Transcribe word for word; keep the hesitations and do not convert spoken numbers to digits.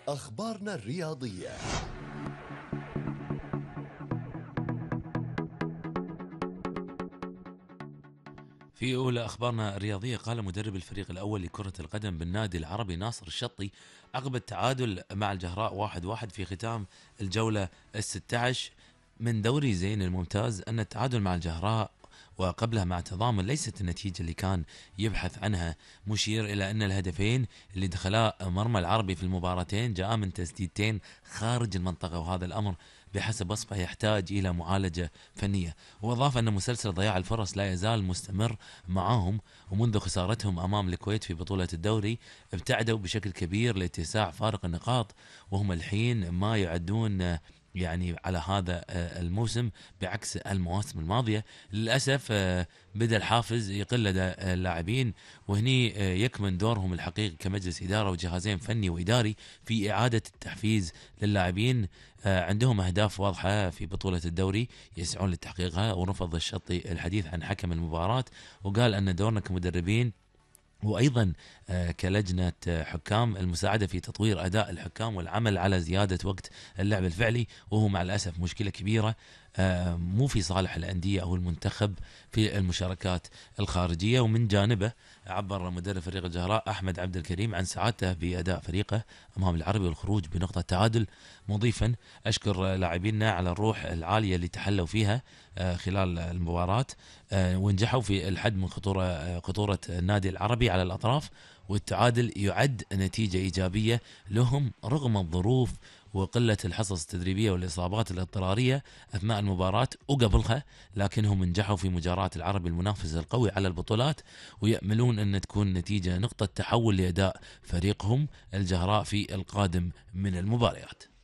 أخبارنا الرياضية. في أولى أخبارنا الرياضية، قال مدرب الفريق الأول لكرة القدم بالنادي العربي ناصر الشطي عقب التعادل مع الجهراء واحد واحد في ختام الجولة الستة عشر من دوري زين الممتاز أن التعادل مع الجهراء وقبلها مع تضامن ليست النتيجة اللي كان يبحث عنها، مشير إلى أن الهدفين اللي دخلا مرمى العربي في المباراتين جاء من تسديدتين خارج المنطقة، وهذا الأمر بحسب وصفه يحتاج إلى معالجة فنية. وأضاف أن مسلسل ضياع الفرص لا يزال مستمر معاهم، ومنذ خسارتهم أمام الكويت في بطولة الدوري ابتعدوا بشكل كبير لاتساع فارق النقاط، وهم الحين ما يعدون يعني على هذا الموسم بعكس المواسم الماضية. للأسف بدأ الحافز يقل لدى اللاعبين، وهني يكمن دورهم الحقيقي كمجلس إدارة وجهازين فني وإداري في إعادة التحفيز للاعبين. عندهم أهداف واضحة في بطولة الدوري يسعون لتحقيقها. ورفض الشطي الحديث عن حكم المباراة، وقال أن دورنا كمدربين وأيضا كلجنة حكام المساعدة في تطوير أداء الحكام والعمل على زيادة وقت اللعب الفعلي، وهو مع الأسف مشكلة كبيرة مو في صالح الأندية أو المنتخب في المشاركات الخارجية. ومن جانبه عبر مدرب فريق الجهراء أحمد عبد الكريم عن سعادته بأداء فريقه أمام العربي والخروج بنقطة تعادل، مضيفا: أشكر لاعبينا على الروح العالية اللي تحلوا فيها خلال المباراة، ونجحوا في الحد من خطورة خطورة النادي العربي على الأطراف، والتعادل يعد نتيجة إيجابية لهم رغم الظروف وقلة الحصص التدريبية والإصابات الاضطرارية أثناء المباراة وقبلها، لكنهم نجحوا في مجاراة العربي المنافس القوي على البطولات، ويأملون أن تكون نتيجة نقطة تحول لأداء فريقهم الجهراء في القادم من المباريات.